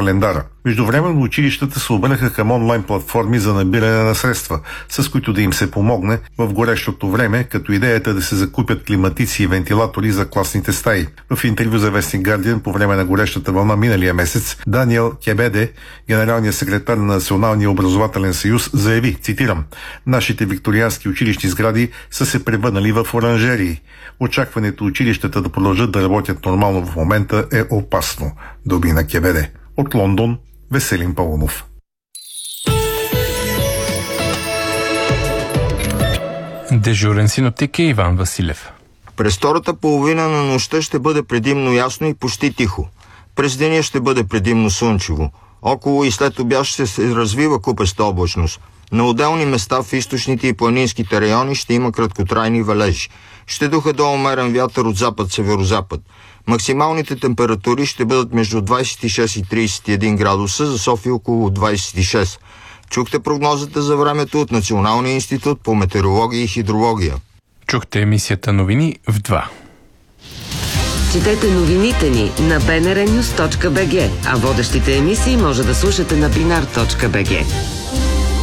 календара. Междувременно училищата се обърнаха към онлайн платформи за набиране на средства, с които да им се помогне в горещото време, като идеята да се закупят климатици и вентилатори за класните стаи. В интервю за вестник Гардиан по време на горещата вълна миналия месец, Даниел Кебеде, генералният секретар на Националния образователен съюз, заяви, цитирам: "Нашите викториански училищни сгради са се превърнали в оранжерии. Очакването училищата да продължат да работят нормално в момента е опасно", думи на Кебеде. От Лондон, Веселин Паунов. Дежурен синоптик е Иван Василев. През втората половина на нощта ще бъде предимно ясно и почти тихо. През деня ще бъде предимно слънчево. Около и след обяд ще се развива купеста облачност. На отделни места в източните и планинските райони ще има краткотрайни валежи. Ще духа до умерен вятър от запад-северозапад. Максималните температури ще бъдат между 26 и 31 градуса, за София около 26. Чухте прогнозата за времето от Националния институт по метеорология и хидрология. Чухте емисията новини в 2. Четете новините ни на bnrnews.bg, а водещите емисии може да слушате на binar.bg.